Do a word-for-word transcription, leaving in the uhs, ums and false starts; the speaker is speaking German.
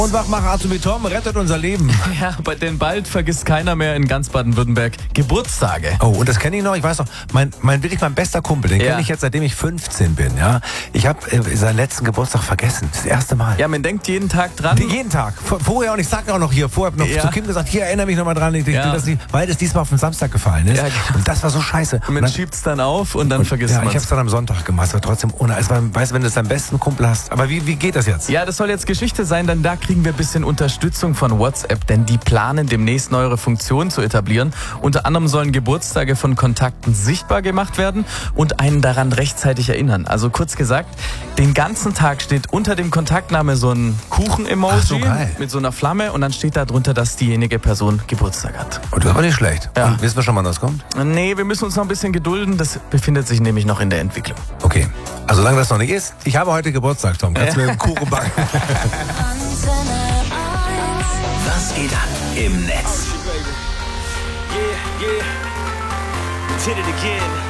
Und Wachmacher Arthur Tom rettet unser Leben. Ja, bei den bald vergisst keiner mehr in ganz Baden-Württemberg Geburtstage. Oh, und das kenne ich noch, ich weiß noch, mein, mein wirklich mein bester Kumpel, den Ja. kenne ich jetzt, seitdem ich fünfzehn bin. Ja, Ich habe äh, seinen letzten Geburtstag vergessen, das erste Mal. Ja, man denkt jeden Tag dran. Die, jeden Tag. Vor, vorher, und ich sage auch noch hier, vorher habe ich noch Ja. zu Kim gesagt, hier erinnere mich nochmal dran, ich, Ja. das nicht, weil das diesmal auf den Samstag gefallen ist. Ja, genau. Und das war so scheiße. Und man dann, schiebt es dann auf und dann vergisst ja, man ich habe es dann am Sonntag gemacht, aber trotzdem ohne. Es war, weißt du, wenn du es deinen besten Kumpel hast. Aber wie, wie geht das jetzt? Ja, das soll jetzt Geschichte sein, denn da kriegen wir ein bisschen Unterstützung von WhatsApp, denn die planen demnächst neuere Funktionen zu etablieren. Unter anderem sollen Geburtstage von Kontakten sichtbar gemacht werden und einen daran rechtzeitig erinnern. Also kurz gesagt, den ganzen Tag steht unter dem Kontaktname so ein Kuchen-Emoji Ach so, geil. mit so einer Flamme und dann steht da drunter, dass diejenige Person Geburtstag hat. Und das war nicht schlecht. Ja. Und wissen wir schon, wann das kommt? Nee, wir müssen uns noch ein bisschen gedulden, das befindet sich nämlich noch in der Entwicklung. Okay. Also solange das noch nicht ist, ich habe heute Geburtstag, Tom. Kannst du mir einen Kuchen backen? Was geht ab im Netz? Yeah, yeah. Did it again.